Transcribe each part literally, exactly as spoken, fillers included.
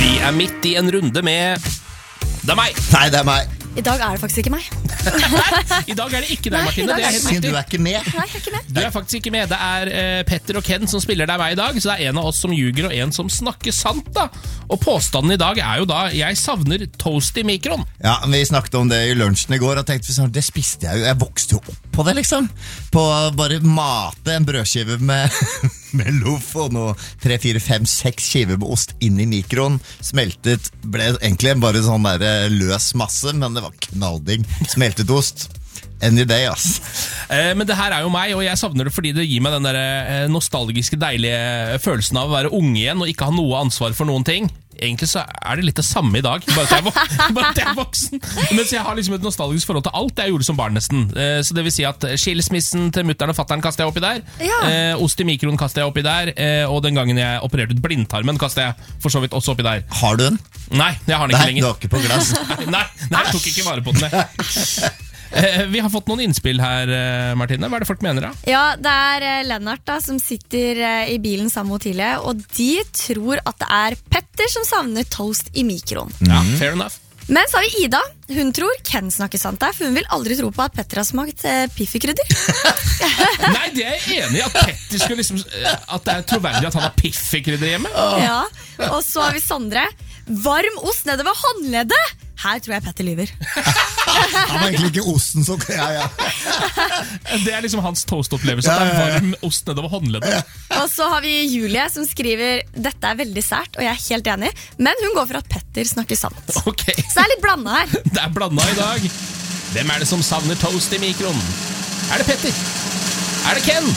Vi er midt i en runde med Det er meg. Nei, det er meg. I dag er det faktisk ikke meg. I dag er det ikke deg, Nei, Martine. i dag Det er er helt det Siden du riktig. er ikke med. Nei, jeg er ikke med. Du er faktisk ikke med. Det er eh, Petter og Ken som spiller deg meg i dag. Så det er en av oss som ljuger og en som snakker sant da. Og påstanden i dag er jo da jeg savner toast i mikroen. Ja, Vi snakket om det i lunsjen i går, og tenkte sånn, det spiste jeg jo. Jeg vokste jo opp på det, liksom. På bare mate en brødskive med, med loff og noe tre, fire, fem, seks skiver med ost inn i mikroen. Smeltet, ble egentlig bare sånn der løs masse, men det var knalldigg. Smeltet ost. Any day, ass. Eh, men det her er jo meg, og jeg savner det fordi det gir meg den der eh, nostalgiske, deilige følelsen av å være unge igjen og ikke ha noe ansvar for noen ting. Egentlig så er det litt det samme i dag, bare at jeg er, vok bare at jeg er voksen. Mens jeg har liksom et nostalgisk forhold til alt jeg gjorde som barn nesten. Eh, så det vil si at skilsmissen til mutteren og fatteren kastet jeg oppi der. Ja. Eh, ost i mikroen kastet jeg oppi der. Eh, og den gangen jeg opererte ut blindtarmen kastet jeg for så vidt også oppi der. Har du den? Nei, jeg har den ikke Nei, du lenger. har ikke på glass. Nei, nei, jeg tok ikke vare på den. jeg. Eh, vi har fått noen innspill her, eh, Martine. Hva er det folk mener da? Ja, det er eh, Lennart da, som sitter eh, i bilen sammen med Otilie, og de tror at det er Petter som savner toast i mikroen. Ja, fair enough. Men så har vi Ida. Hun tror Ken snakker sant der, for hun vil aldri tro på at Petter har smakt eh, piffikrydder. Nei, det er jeg enig i. At Petter skal liksom eh, At det er troverdig at han har piffikrydder hjemme. Ja, og så har vi Sondre. Varm ost nedover håndleddet! Her tror jeg Petter lyver. Han var egentlig ikke osten, så ja, ja. Det er liksom hans toast-opplevelse. At det er varm ost nedover håndleddet. Og så har vi Julie som skriver dette er veldig sært, og jeg er helt enig, men hun går for at Petter snakker sant. Ok, Så det er litt blanda her. det er blanda i dag. Hvem er det som savner toast i mikroen? Er det Petter? Er det Ken?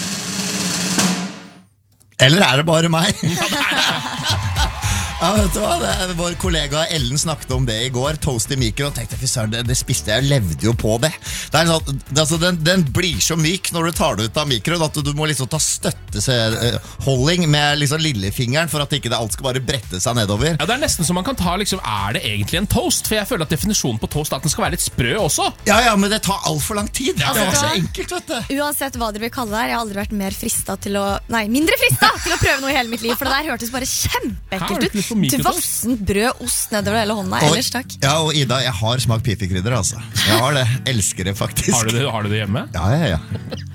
Eller er det bare meg? Ja, vet du hva? Det, vår kollega Ellen snakket om det i går. Toast i mikroen. Tenkte jeg, fy søren, det, det spiste jeg. Jeg levde jo på det. Det er sånn, det, altså, den, den blir så myk når du tar det ut av mikroen at du, du må liksom ta støtteholding med liksom lillefingeren for at ikke det alt skal bare brette seg nedover. Ja, det er nesten som man kan ta liksom, er det egentlig en toast? For jeg føler at definisjonen på toast er at den skal være litt sprø også. Ja, ja, men det tar alt for lang tid. Ja, det var vet du så hva? enkelt, vet du. Uansett hva dere vil kalle det her, jeg har aldri vært mer frista til å Nei, mindre frista til å prøve noe i hele mitt liv, for det der hørtes bare Her har du kjempeekkelt ikke lyst på ut. mikrotoast? Dvassent brød, ost nedover hele hånda. Og- Ellers takk. Ja, og Ida, jeg har smakt piffikrydder, altså. Jeg har det. Elsker det, faktisk. Har du det, har du det hjemme? Ja, ja, ja.